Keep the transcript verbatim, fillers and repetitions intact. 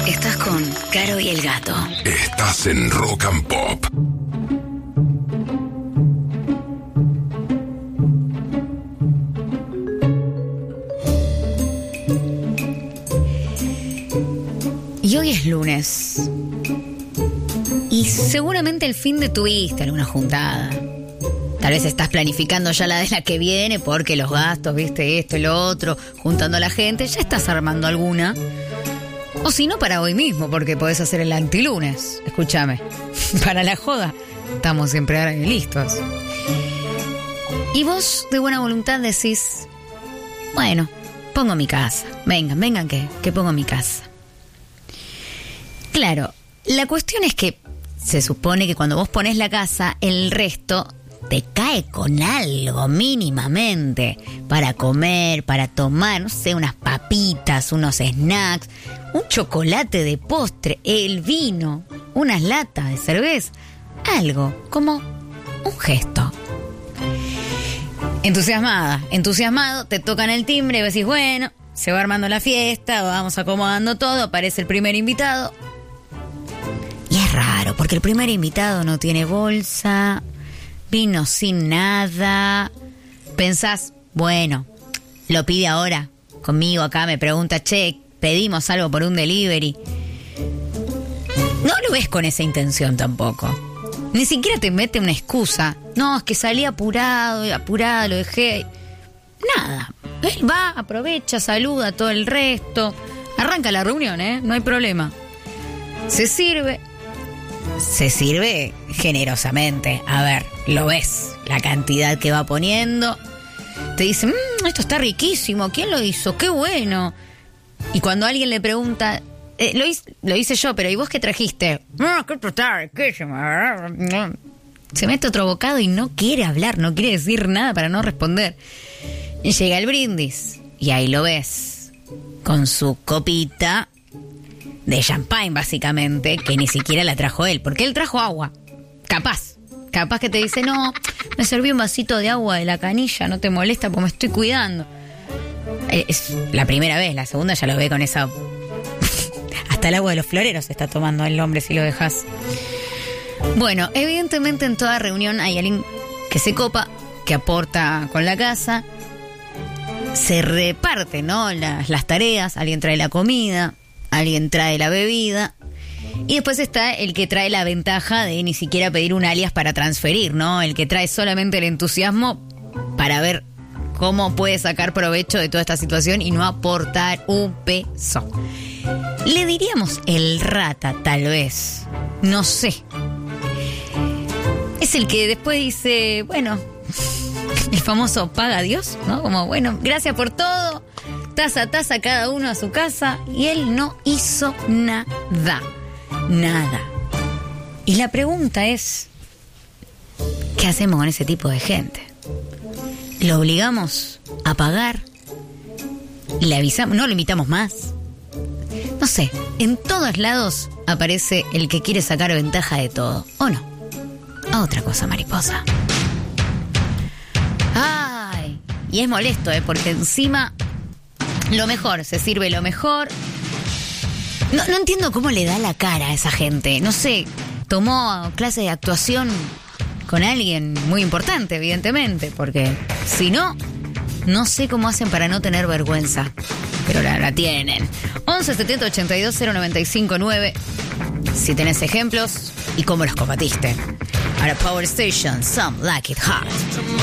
Estás con Caro y el Gato. Estás en Rock and Pop. Y hoy es lunes. Y seguramente el fin de tuviste alguna juntada. Tal vez estás planificando ya la de la que viene porque los gastos, viste, esto y lo otro, juntando a la gente, ya estás armando alguna. O si no, para hoy mismo, porque podés hacer el antilunes. Escúchame, para la joda estamos siempre listos. Y vos, de buena voluntad, decís, bueno, pongo mi casa. Vengan, vengan que, que pongo mi casa. Claro, la cuestión es que se supone que cuando vos ponés la casa, el resto te cae con algo mínimamente para comer, para tomar, no sé, unas papitas, unos snacks, un chocolate de postre, el vino, unas latas de cerveza, algo como un gesto. Entusiasmada, entusiasmado, te tocan el timbre y decís, bueno, se va armando la fiesta, vamos acomodando todo, aparece el primer invitado. Y es raro, porque el primer invitado no tiene bolsa, vino sin nada. Pensás, bueno, lo pide ahora, conmigo acá me pregunta, che, pedimos algo por un delivery. No lo ves con esa intención tampoco. Ni siquiera te mete una excusa. No, es que salí apurado, apurado, lo dejé. Nada. Él va, aprovecha, saluda a todo el resto. Arranca la reunión, ¿eh? No hay problema. Se sirve. Se sirve generosamente. A ver, lo ves. La cantidad que va poniendo. Te dice, mmm, esto está riquísimo. ¿Quién lo hizo? ¡Qué bueno! Y cuando alguien le pregunta, eh, lo, hice, lo hice yo, pero ¿y vos qué trajiste? No, qué está riquísimo. Se mete otro bocado y no quiere hablar, no quiere decir nada para no responder. Y llega el brindis. Y ahí lo ves. Con su copita de champagne, básicamente, que ni siquiera la trajo él, porque él trajo agua. Capaz. Capaz que te dice, no, me serví un vasito de agua de la canilla, no te molesta porque me estoy cuidando. Es la primera vez, la segunda ya lo ve con esa... Hasta el agua de los floreros se está tomando el hombre si lo dejas. Bueno, evidentemente en toda reunión hay alguien que se copa, que aporta con la casa. Se reparte, ¿no? Las, las tareas, alguien trae la comida, alguien trae la bebida. Y después está el que trae la ventaja de ni siquiera pedir un alias para transferir, ¿no? El que trae solamente el entusiasmo para ver cómo puede sacar provecho de toda esta situación y no aportar un peso. Le diríamos el rata, tal vez. No sé. Es el que después dice, bueno, el famoso paga Dios, ¿no? Como, bueno, gracias por todo, taza a taza cada uno a su casa, y él no hizo nada. Nada. Y la pregunta es, ¿qué hacemos con ese tipo de gente? ¿Lo obligamos a pagar? ¿Le avisamos? ¿No lo invitamos más? No sé, en todos lados aparece el que quiere sacar ventaja de todo, ¿o no? A otra cosa, mariposa. Ay, y es molesto, ¿eh? Porque encima lo mejor, se sirve lo mejor. No, no entiendo cómo le da la cara a esa gente. No sé, tomó clase de actuación con alguien muy importante, evidentemente, porque si no, no sé cómo hacen para no tener vergüenza. Pero la, la tienen. once setenta ochenta y dos cero noventa y cinco nueve. Si tenés ejemplos y cómo los combatiste. Ahora Power Station, Some Like It Hot.